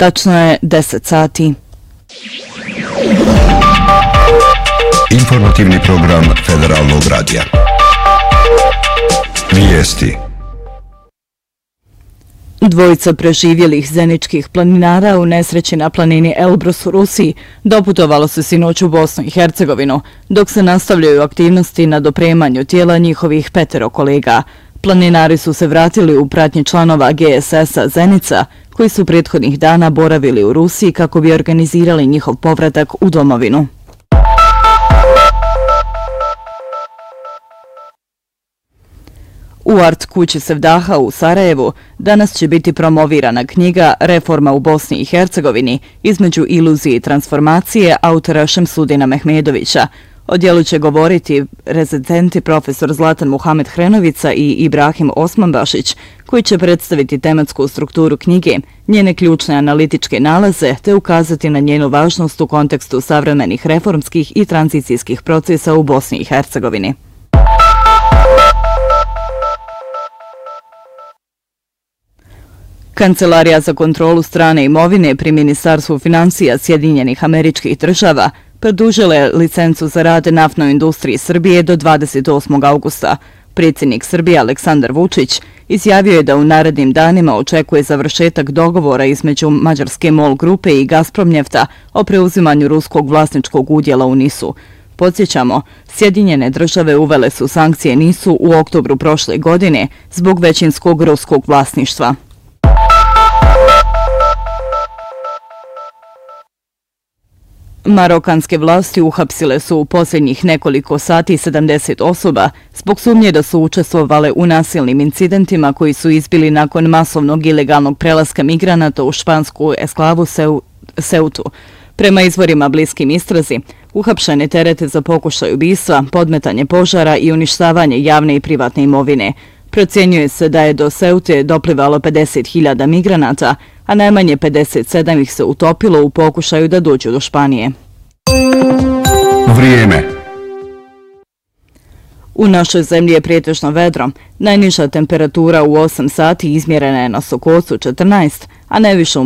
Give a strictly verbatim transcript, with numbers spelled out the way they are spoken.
Tačno je deset sati. Informativni program Federalnog radija. Vijesti. Dvojica preživjelih zeničkih planinara u nesreći na planini Elbrus u Rusiji doputovalo se sinoć u Bosnu i Hercegovinu, dok se nastavljaju aktivnosti na dopremanju tijela njihovih petero kolega. Planinari su se vratili u pratnji članova G S S-a Zenica, koji su prethodnih dana boravili u Rusiji kako bi organizirali njihov povratak u domovinu. U Art kući Sevdaha u Sarajevu danas će biti promovirana knjiga Reforma u Bosni i Hercegovini između iluzije i transformacije autora Šemsudina Mehmedovića. O djelu će govoriti rezidenti profesor Zlatan Muhamed Hrenovica i Ibrahim Osmanbašić, koji će predstaviti tematsku strukturu knjige, njene ključne analitičke nalaze te ukazati na njenu važnost u kontekstu savremenih reformskih i tranzicijskih procesa u Bosni i Hercegovini. Kancelarija za kontrolu strane imovine pri Ministarstvu financija Sjedinjenih Američkih Država produžila je licencu za rad naftnoj industriji Srbije do dvadeset osmog augusta. Predsjednik Srbije Aleksandar Vučić izjavio je da u narednim danima očekuje završetak dogovora između Mađarske MOL grupe i Gazpromnjefta o preuzimanju ruskog vlasničkog udjela u Nisu. Podsjećamo, Sjedinjene Države uvele su sankcije Nisu u oktobru prošle godine zbog većinskog ruskog vlasništva. Marokanske vlasti uhapsile su u posljednjih nekoliko sati sedamdeset osoba zbog sumnje da su učestvovale u nasilnim incidentima koji su izbili nakon masovnog ilegalnog prelaska migranata u špansku esklavu Ceutu. Prema izvorima bliskim istrazi, uhapšene terete za pokušaj ubistva, podmetanje požara i uništavanje javne i privatne imovine. Procjenjuje se da je do Ceute doplivalo pedeset hiljada migranata, a najmanje pedeset sedam ih se utopilo u pokušaju da dođu do Španije. Vrijeme. U našoj zemlji je pretežno vedro. Najniža temperatura u osam sati izmjerena je na Sokocu četrnaest, a najviša u